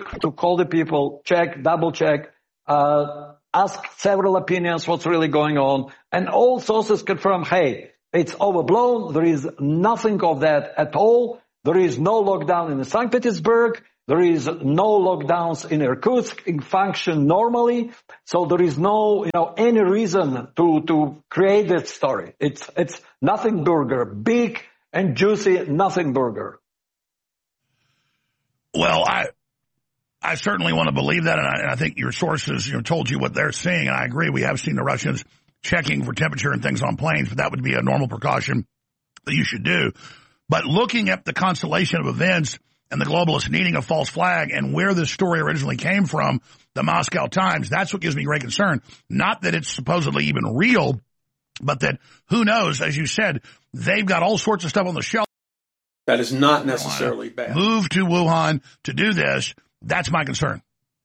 to call the people, check, double check, ask several opinions what's really going on, and all sources confirm, hey, it's overblown. There is nothing of that at all. There is no lockdown in St. Petersburg. There is no lockdowns in Irkutsk. It function normally. So there is no, any reason to create that story. It's nothing burger, big and juicy nothing burger. Well, I certainly want to believe that, and I think your sources told you what they're seeing, and I agree. We have seen the Russians checking for temperature and things on planes, but that would be a normal precaution that you should do. But looking at the constellation of events and the globalists needing a false flag and where this story originally came from, the Moscow Times, that's what gives me great concern. Not that it's supposedly even real, but that, who knows, as you said, they've got all sorts of stuff on the shelf. That is not necessarily bad. Move to Wuhan to do this. That's my concern.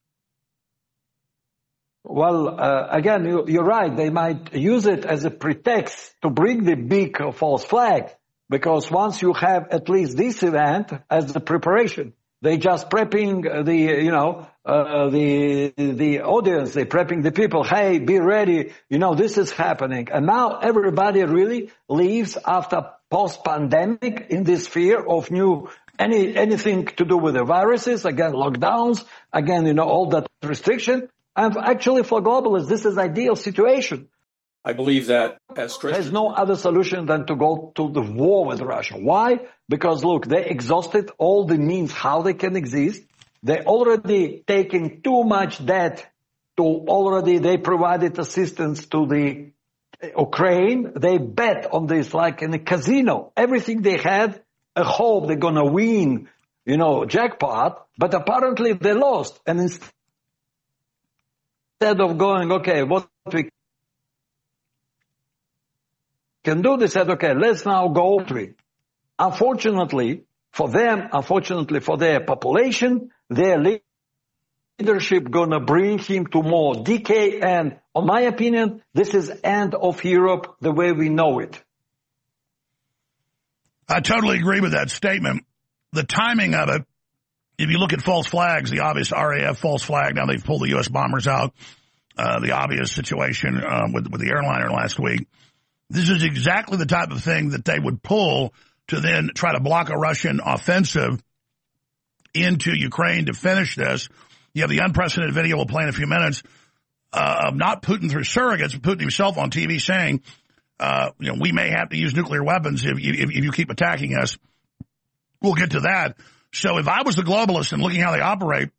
Well, again, you're right. They might use it as a pretext to bring the big false flag, because once you have at least this event as the preparation, they just prepping the audience, they prepping the people. Hey, be ready. This is happening. And now everybody really lives after post-pandemic in this fear of anything to do with the viruses, again, lockdowns, again, all that restriction. And actually for globalists, this is ideal situation. I believe that as Christians, there's no other solution than to go to the war with Russia. Why? Because look, they exhausted all the means how they can exist. They already taken too much debt they provided assistance to the Ukraine. They bet on this like in a casino. Everything they had, a hope they're gonna win, jackpot, but apparently they lost. And instead of going, okay, what we can do, they said, okay, let's now go to it. Unfortunately for them, unfortunately for their population, their leadership gonna bring him to more decay. And in my opinion, this is end of Europe the way we know it. I totally agree with that statement. The timing of it, if you look at false flags, the obvious RAF false flag, now they've pulled the U.S. bombers out, the obvious situation with the airliner last week. This is exactly the type of thing that they would pull to then try to block a Russian offensive into Ukraine to finish this. You have the unprecedented video we'll play in a few minutes of not Putin through surrogates, but Putin himself on TV saying, we may have to use nuclear weapons if you keep attacking us. We'll get to that. So if I was the globalist and looking how they operate,